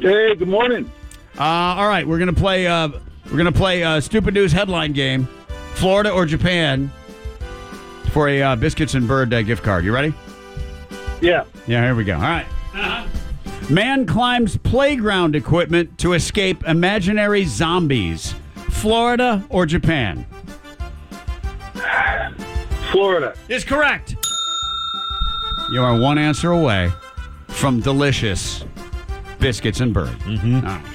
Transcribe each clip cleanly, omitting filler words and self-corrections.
Hey, good morning. All right, we're gonna play Stupid News headline game. Florida or Japan for a Biscuits and Bird gift card. You ready? Yeah. Yeah, here we go. All right. Man climbs playground equipment to escape imaginary zombies. Florida or Japan? Florida. Is correct. You are one answer away from delicious Biscuits and Bird. Mm-hmm. All right.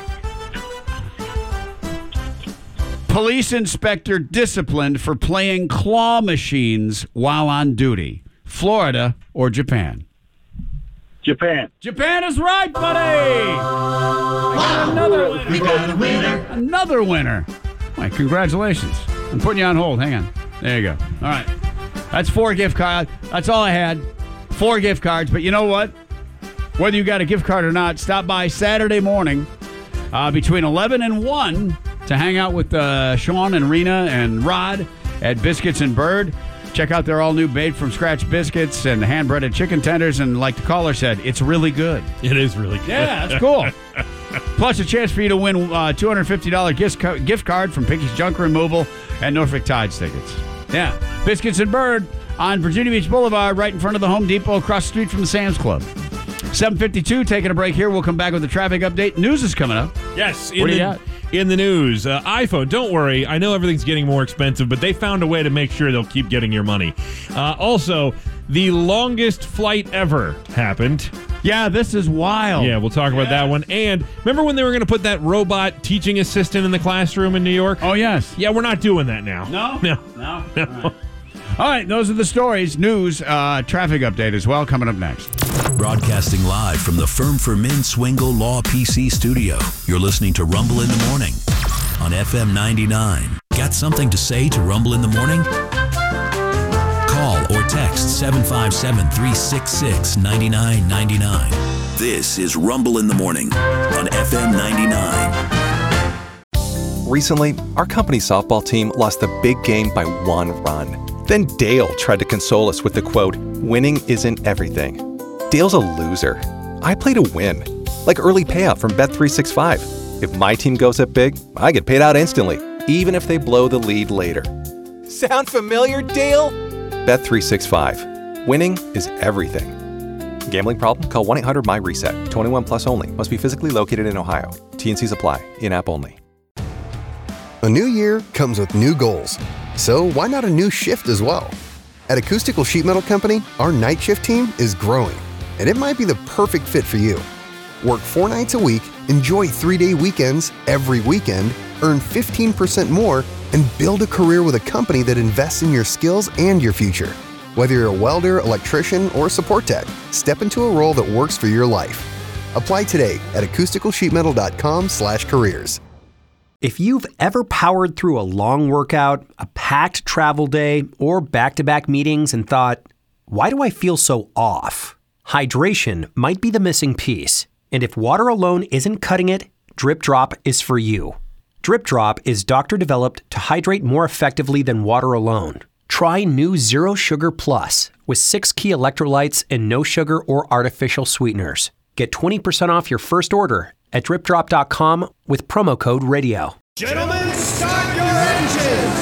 Police inspector disciplined for playing claw machines while on duty. Florida or Japan? Japan. Japan is right, buddy! Another winner. We got a winner. Another winner. All right, congratulations. I'm putting you on hold. Hang on. There you go. All right. That's 4 gift cards. That's all I had. 4 gift cards. But you know what? Whether you got a gift card or not, stop by Saturday morning between 11 and 1 to hang out with Sean and Rena and Rod at Biscuits and Bird. Check out their all-new made-from-scratch biscuits and hand-breaded chicken tenders. And like the caller said, it's really good. It is really good. Yeah, that's cool. Plus a chance for you to win $250 gift card from Pinky's Junk Removal and Norfolk Tides tickets. Yeah, Biscuits and Bird on Virginia Beach Boulevard, right in front of the Home Depot, across the street from the Sam's Club. 7:52, taking a break here. We'll come back with the traffic update. News is coming up. Yes. What do you got? In the news, iPhone, don't worry. I know everything's getting more expensive, but they found a way to make sure they'll keep getting your money. Also, the longest flight ever happened. Yeah, this is wild. Yeah, we'll talk about that one. And remember when they were going to put that robot teaching assistant in the classroom in New York? Oh, yes. Yeah, we're not doing that now. No? No. All right, those are the stories. News, traffic update as well, coming up next. Broadcasting live from the Firm for Men Swingle Law PC studio. You're listening to Rumble in the Morning on FM 99. Got something to say to Rumble in the Morning? Call or text 757-366-9999. This is Rumble in the Morning on FM 99. Recently, our company softball team lost the big game by 1 run. Then Dale tried to console us with the quote, "Winning isn't everything." Dale's a loser. I play to win, like early payout from Bet365. If my team goes up big, I get paid out instantly, even if they blow the lead later. Sound familiar, Dale? Bet365. Winning is everything. Gambling problem? Call 1-800-MY-RESET. 21 plus only. Must be physically located in Ohio. T&Cs apply. In-app only. A new year comes with new goals. So why not a new shift as well? At Acoustical Sheet Metal Company, our night shift team is growing, and it might be the perfect fit for you. Work 4 nights a week, enjoy 3-day weekends every weekend, earn 15% more, and build a career with a company that invests in your skills and your future. Whether you're a welder, electrician, or support tech, step into a role that works for your life. Apply today at acousticalsheetmetal.com/careers. If you've ever powered through a long workout, a packed travel day, or back-to-back meetings and thought, why do I feel so off? Hydration might be the missing piece. And if water alone isn't cutting it, Drip Drop is for you. Drip Drop is doctor-developed to hydrate more effectively than water alone. Try new Zero Sugar Plus with 6 key electrolytes and no sugar or artificial sweeteners. Get 20% off your first order at dripdrop.com with promo code RADIO. Gentlemen, start your engines!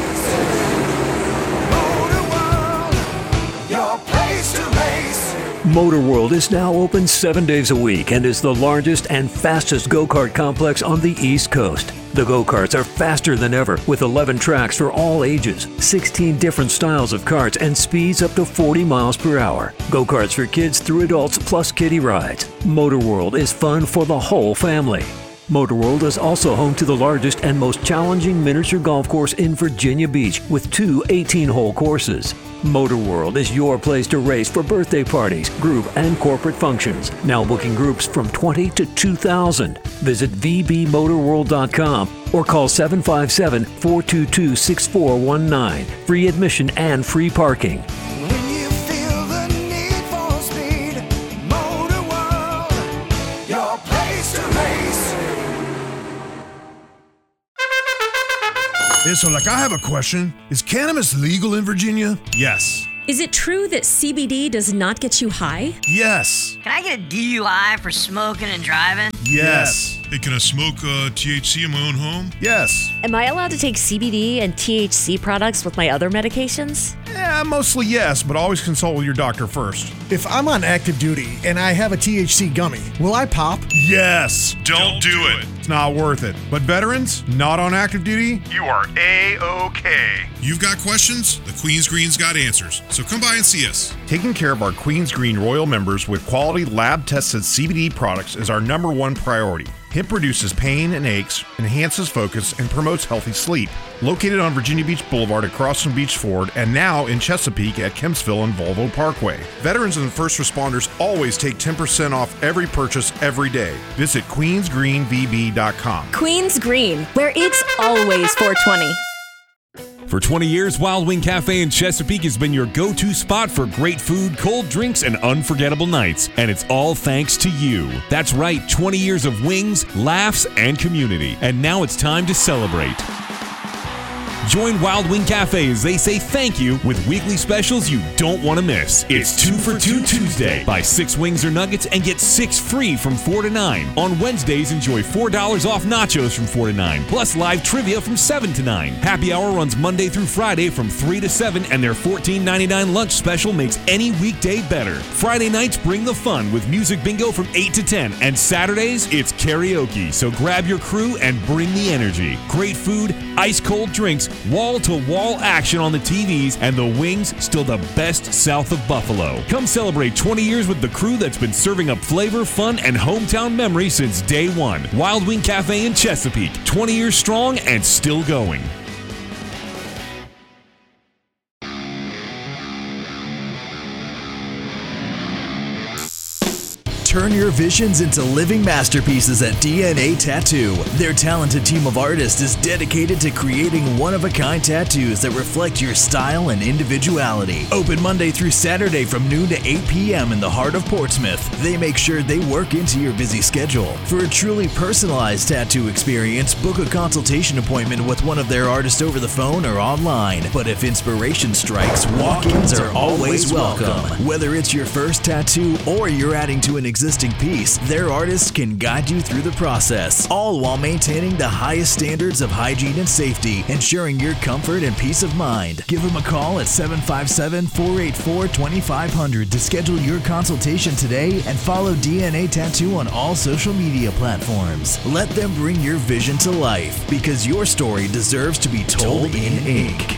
Motor World, your place to race. Motor World is now open 7 days a week and is the largest and fastest go-kart complex on the East Coast. The go-karts are faster than ever with 11 tracks for all ages, 16 different styles of karts, and speeds up to 40 miles per hour. Go-karts for kids through adults plus kiddie rides. Motor World is fun for the whole family. Motor World is also home to the largest and most challenging miniature golf course in Virginia Beach with 2 18-hole courses. Motor World is your place to race for birthday parties, group, and corporate functions. Now booking groups from 20 to 2,000. Visit vbmotorworld.com or call 757-422-6419. Free admission and free parking. When you feel the need for speed, Motor World, your place to race. Hey, so I have a question. Is cannabis legal in Virginia? Yes. Is it true that CBD does not get you high? Yes. Can I get a DUI for smoking and driving? Yes. Hey, can I smoke THC in my own home? Yes. Am I allowed to take CBD and THC products with my other medications? Yeah, mostly yes, but always consult with your doctor first. If I'm on active duty and I have a THC gummy, will I pop? Yes. Don't do it. It's not worth it. But veterans, not on active duty, you are A-OK. You've got questions? The Queen's Green's got answers. So come by and see us. Taking care of our Queen's Green Royal members with quality lab-tested CBD products is our #1 priority. Hemp reduces pain and aches, enhances focus, and promotes healthy sleep. Located on Virginia Beach Boulevard across from Beach Ford, and now in Chesapeake at Kempsville and Volvo Parkway. Veterans and first responders always take 10% off every purchase every day. Visit queensgreenvb.com. Queen's Green, where it's always 420. For 20 years, Wild Wing Cafe in Chesapeake has been your go-to spot for great food, cold drinks, and unforgettable nights. And it's all thanks to you. That's right, 20 years of wings, laughs, and community. And now it's time to celebrate. Join Wild Wing Cafe as they say thank you with weekly specials you don't want to miss. It's 2 for $2 Tuesday. Buy 6 wings or nuggets and get 6 free from 4 to 9. On Wednesdays, enjoy $4 off nachos from 4 to 9, plus live trivia from 7 to 9. Happy Hour runs Monday through Friday from 3 to 7, and their $14.99 lunch special makes any weekday better. Friday nights bring the fun with music bingo from 8 to 10, and Saturdays, it's karaoke. So grab your crew and bring the energy. Great food, ice-cold drinks, wall-to-wall action on the TVs, and the wings still the best south of Buffalo. Come celebrate 20 years with the crew that's been serving up flavor, fun, and hometown memories since day one. Wild Wing Cafe in Chesapeake, 20 years strong and still going. Turn your visions into living masterpieces at DNA Tattoo. Their talented team of artists is dedicated to creating one-of-a-kind tattoos that reflect your style and individuality. Open Monday through Saturday from noon to 8 p.m. in the heart of Portsmouth. They make sure they work into your busy schedule. For a truly personalized tattoo experience, book a consultation appointment with one of their artists over the phone or online. But if inspiration strikes, walk-ins are always welcome. Whether it's your first tattoo or you're adding to an existing piece, their artists can guide you through the process, all while maintaining the highest standards of hygiene and safety, ensuring your comfort and peace of mind. Give them a call at 757-484-2500 to schedule your consultation today, and follow DNA Tattoo on all social media platforms. Let them bring your vision to life, because your story deserves to be told in ink.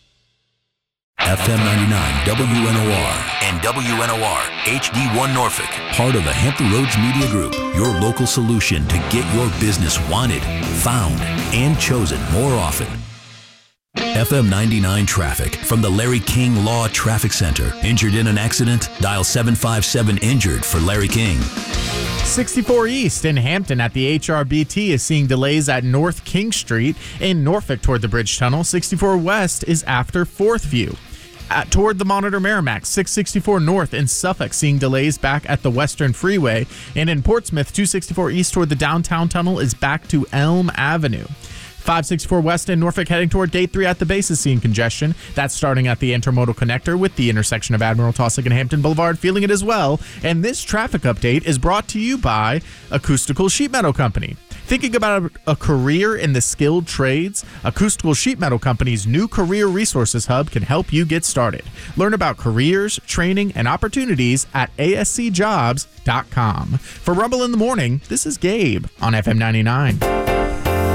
FM 99 WNOR and WNOR HD1 Norfolk, part of the Hampton Roads Media Group, your local solution to get your business wanted, found, and chosen more often. FM 99 traffic from the Larry King Law Traffic Center. Injured in an accident? Dial 757-INJURED for Larry King. 64 East in Hampton at the HRBT is seeing delays at North King Street. In Norfolk toward the Bridge Tunnel, 64 West is after 4th View. Toward the Monitor Merrimack, 664 North in Suffolk seeing delays back at the Western Freeway. And in Portsmouth, 264 East toward the Downtown Tunnel is back to Elm Avenue. 564 West in Norfolk heading toward Gate 3 at the base is seeing congestion. That's starting at the Intermodal Connector with the intersection of Admiral Taussig and Hampton Boulevard, feeling it as well. And this traffic update is brought to you by Acoustical Sheet Metal Company. Thinking about a career in the skilled trades? Acoustical Sheet Metal Company's new Career Resources Hub can help you get started. Learn about careers, training, and opportunities at ascjobs.com. For Rumble in the Morning, this is Gabe on FM 99.